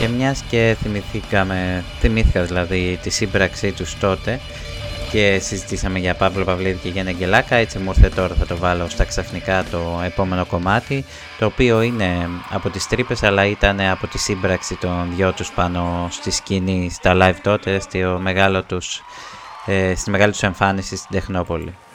Και μιας και θυμήθηκα δηλαδή τη σύμπραξή τους τότε και συζητήσαμε για Παύλο Παυλίδη και Γιάννη Αγγελάκα, έτσι μου ήρθε τώρα, θα το βάλω στα ξαφνικά το επόμενο κομμάτι, το οποίο είναι από τις Τρύπες αλλά ήταν από τη σύμπραξη των δυο τους πάνω στη σκηνή στα live τότε, στη μεγάλη τους εμφάνιση στην Τεχνόπολη.